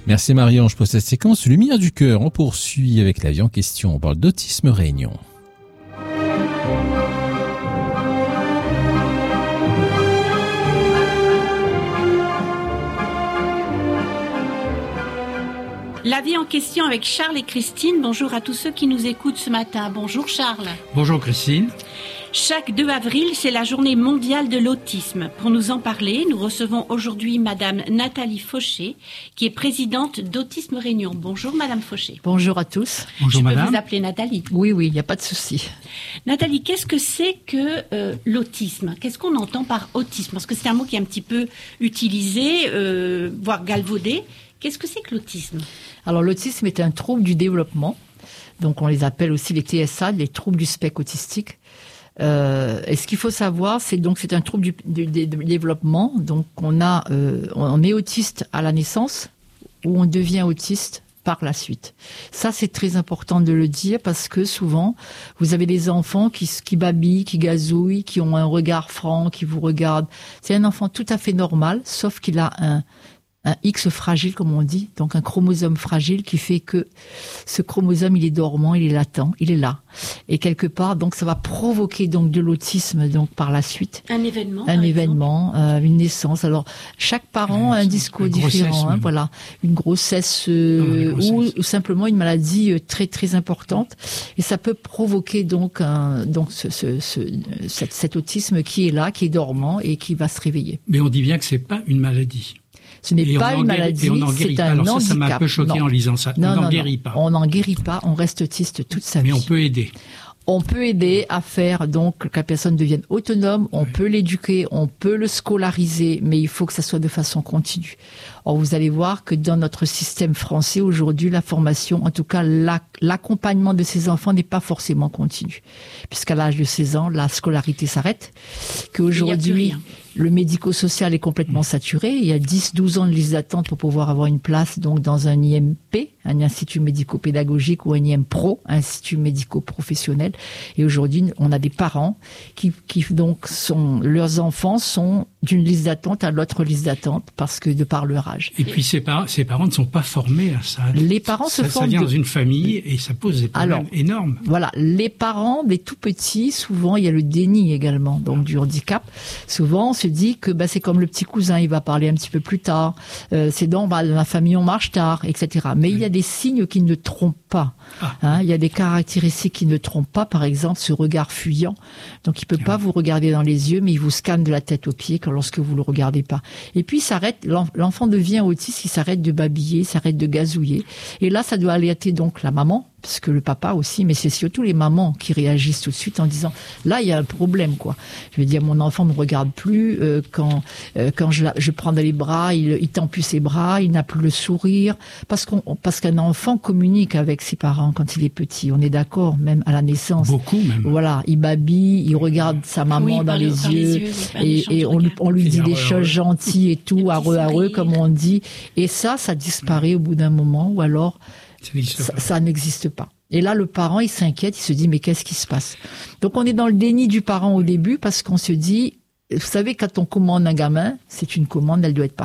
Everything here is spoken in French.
Merci Marie-Ange pour cette séquence. Lumière du cœur, on poursuit avec la vie en question. On parle d'Autisme Réunion. La vie en question avec Charles et Christine. Bonjour à tous ceux qui nous écoutent ce matin. Bonjour Charles. Bonjour Christine. Chaque 2 avril, c'est la journée mondiale de l'autisme. Pour nous en parler, nous recevons aujourd'hui Madame Nathalie Fauché, qui est présidente d'Autisme Réunion. Bonjour Madame Fauché. Bonjour à tous. Bonjour Je peux madame. vous appeler Nathalie. Oui, il n'y a pas de souci. Nathalie, qu'est-ce que c'est que l'autisme? Qu'est-ce qu'on entend par autisme? Parce que c'est un mot qui est un petit peu utilisé, voire galvaudé. Qu'est-ce que c'est que l'autisme? Alors l'autisme est un trouble du développement. Donc on les appelle aussi les TSA, les troubles du spectre autistique. Et ce qu'il faut savoir, c'est un trouble du développement. Donc on est autiste à la naissance ou on devient autiste par la suite. Ça, c'est très important de le dire parce que souvent, vous avez des enfants qui babillent, qui gazouillent, qui ont un regard franc, qui vous regardent. C'est un enfant tout à fait normal, sauf qu'il a un X fragile, comme on dit, donc un chromosome fragile qui fait que ce chromosome, il est dormant, il est latent, il est là. Et quelque part, donc, ça va provoquer donc de l'autisme, donc, par la suite. Un événement. Une naissance. Alors, chaque parent a un discours différent, hein, voilà. Une grossesse, ou simplement une maladie très, très importante. Et ça peut provoquer donc cet autisme qui est là, qui est dormant et qui va se réveiller. Mais on dit bien que c'est pas une maladie. Ce n'est pas une maladie, c'est un handicap. Alors ça m'a un peu choqué en lisant ça. On n'en guérit pas. On n'en guérit pas, on reste autiste toute sa vie. Mais on peut aider. On peut aider à faire donc que la personne devienne autonome, on peut l'éduquer, on peut le scolariser, mais il faut que ça soit de façon continue. Or, vous allez voir que dans notre système français aujourd'hui, la formation, en tout cas l'accompagnement de ces enfants n'est pas forcément continu. Puisqu'à l'âge de 16 ans, la scolarité s'arrête, qu'aujourd'hui, le médico-social est complètement saturé. Il y a 10-12 ans de liste d'attente pour pouvoir avoir une place donc dans un IMP, un institut médico-pédagogique, ou un IMPRO, un institut médico-professionnel. Et aujourd'hui, on a des parents qui donc leurs enfants sont d'une liste d'attente à l'autre liste d'attente parce que de par leur âge. Et puis ces parents ne sont pas formés à ça. Les parents se forment. Ça vient dans une famille et ça pose des problèmes énormes. Voilà, les parents des tout petits, souvent il y a le déni également, donc du handicap. Souvent on se dit que c'est comme le petit cousin, il va parler un petit peu plus tard. C'est dans la famille on marche tard, etc. Mais il y a des signes qui ne trompent pas. Il y a des caractéristiques qui ne trompent pas. Par exemple, ce regard fuyant. Donc il peut pas vous regarder dans les yeux, mais il vous scanne de la tête aux pieds lorsque vous le regardez pas. Et puis il s'arrête. L'enfant devient autiste, il s'arrête de babiller, il s'arrête de gazouiller. Et là, ça doit alerter donc la maman, parce que le papa aussi, mais c'est surtout les mamans qui réagissent tout de suite en disant là il y a un problème quoi. Je veux dire mon enfant me regarde plus quand je prends dans les bras, il tend plus ses bras, il n'a plus le sourire parce qu'un enfant communique avec ses parents quand il est petit. On est d'accord, même à la naissance. Beaucoup même. Voilà, il babille, il regarde sa maman dans les yeux et on lui dit des choses gentilles et tout, areux comme on dit. Et ça disparaît au bout d'un moment ou alors ça n'existe pas. Et là, le parent, il s'inquiète, il se dit, mais qu'est-ce qui se passe? Donc, on est dans le déni du parent au début parce qu'on se dit, vous savez, quand on commande un gamin, c'est une commande, elle doit être parfaite.